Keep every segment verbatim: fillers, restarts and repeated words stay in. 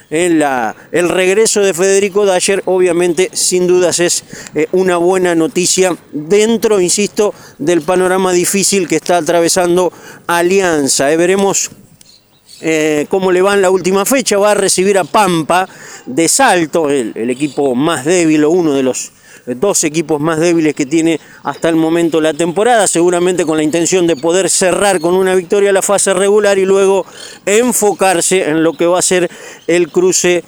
eh, la, el regreso de Federico Dayer, obviamente, sin dudas es eh, una buena noticia dentro, insisto, del panorama difícil que está atravesando Alianza. Eh, veremos Eh, cómo le va en la última fecha. Va a recibir a Pampa de Salto, el, el equipo más débil o uno de los dos equipos más débiles que tiene hasta el momento la temporada, seguramente con la intención de poder cerrar con una victoria la fase regular y luego enfocarse en lo que va a ser el cruce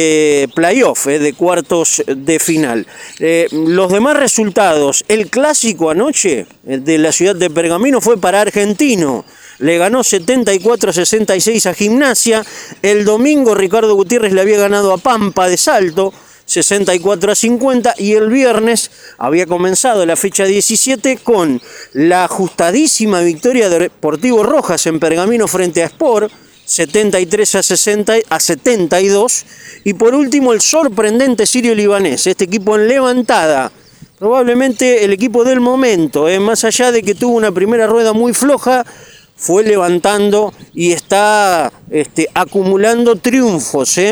de playoff, eh, de cuartos de final. Eh, los demás resultados, el clásico anoche de la ciudad de Pergamino fue para Argentino. Le ganó setenta y cuatro a sesenta y seis a Gimnasia. El domingo Ricardo Gutiérrez le había ganado a Pampa de Salto, sesenta y cuatro a cincuenta. Y el viernes había comenzado la fecha diecisiete con la ajustadísima victoria de Deportivo Rojas en Pergamino frente a Sport, setenta y tres a sesenta a setenta y dos. Y por último el sorprendente Sirio Libanés, este equipo en levantada. Probablemente el equipo del momento, eh, más allá de que tuvo una primera rueda muy floja, fue levantando y está este, acumulando triunfos, ¿eh?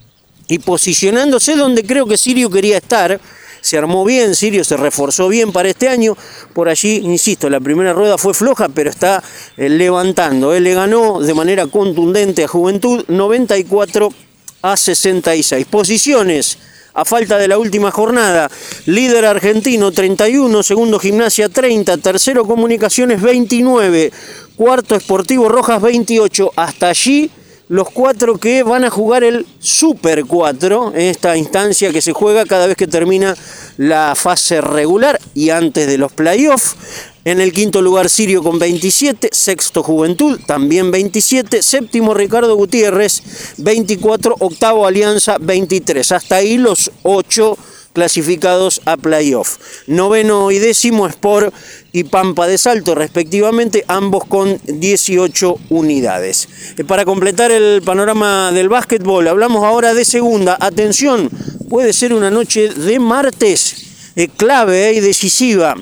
Y posicionándose donde creo que Sirio quería estar. Se armó bien, Sirio se reforzó bien para este año. Por allí, insisto, la primera rueda fue floja, pero está eh, levantando. Él le ganó de manera contundente a Juventud, noventa y cuatro a sesenta y seis. Posiciones a falta de la última jornada: líder Argentino treinta y uno, segundo Gimnasia treinta, tercero Comunicaciones veintinueve, cuarto Sportivo Rojas veintiocho. Hasta allí los cuatro que van a jugar el Super cuatro, en esta instancia que se juega cada vez que termina la fase regular y antes de los playoffs. En el quinto lugar Sirio con veintisiete, sexto Juventud también veintisiete, séptimo Ricardo Gutiérrez veinticuatro, octavo Alianza veintitrés. Hasta ahí los ocho clasificados a playoff. Noveno y décimo Sport y Pampa de Salto respectivamente, ambos con dieciocho unidades. Para completar el panorama del básquetbol, hablamos ahora de segunda. Atención, puede ser una noche de martes eh, clave y decisiva.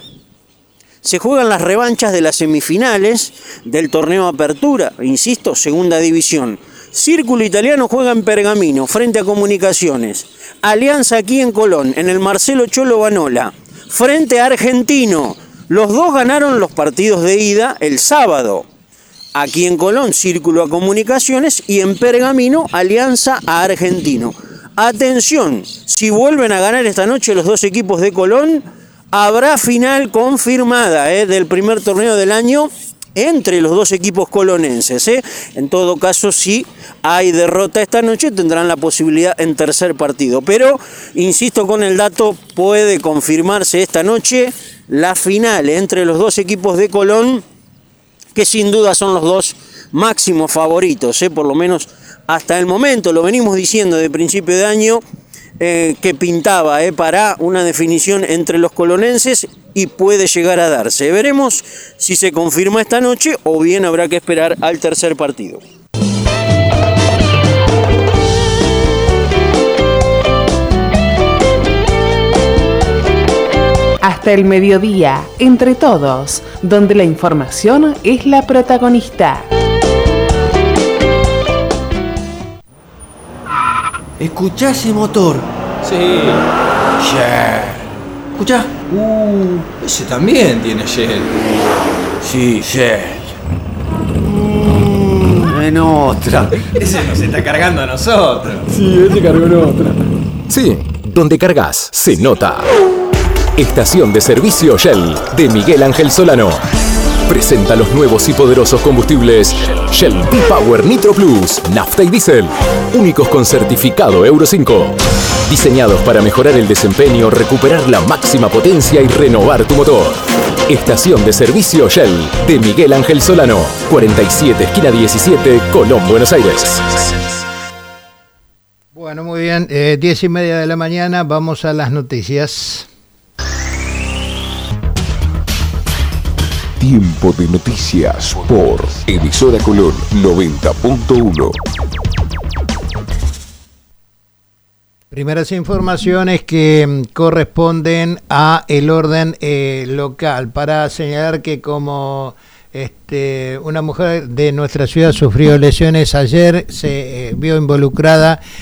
Se juegan las revanchas de las semifinales del torneo Apertura, insisto, segunda división. Círculo Italiano juega en Pergamino, frente a Comunicaciones. Alianza aquí en Colón, en el Marcelo Cholo Banola, frente a Argentino. Los dos ganaron los partidos de ida el sábado. Aquí en Colón, Círculo a Comunicaciones, y en Pergamino, Alianza a Argentino. Atención, si vuelven a ganar esta noche los dos equipos de Colón, habrá final confirmada eh, del primer torneo del año entre los dos equipos colonenses. ¿eh? En todo caso, si hay derrota esta noche, tendrán la posibilidad en tercer partido. Pero, insisto con el dato, puede confirmarse esta noche la final entre los dos equipos de Colón, que sin duda son los dos máximos favoritos, ¿eh? por lo menos hasta el momento. Lo venimos diciendo de principio de año, Eh, que pintaba eh, para una definición entre los colonenses y puede llegar a darse. Veremos si se confirma esta noche o bien habrá que esperar al tercer partido. Hasta el mediodía, entre todos, donde la información es la protagonista. ¿Escuchá ese motor? Sí. Shell. ¿Escuchá? Uh, ese también tiene Shell. Sí, Shell. Mm, en otra. Ese nos está cargando a nosotros. Sí, ese cargó en otra. Sí, donde cargas, se nota. Estación de servicio Shell de Miguel Ángel Solano. Presenta los nuevos y poderosos combustibles Shell V-Power Nitro Plus, nafta y diésel, únicos con certificado Euro cinco. Diseñados para mejorar el desempeño, recuperar la máxima potencia y renovar tu motor. Estación de servicio Shell de Miguel Ángel Solano, cuarenta y siete, esquina diecisiete, Colón, Buenos Aires. Bueno, muy bien, eh, diez y media de la mañana, vamos a las noticias. Tiempo de noticias por Emisora Colón noventa punto uno. Primeras informaciones que corresponden a el orden eh, local, para señalar que como este, una mujer de nuestra ciudad sufrió lesiones ayer, se eh, vio involucrada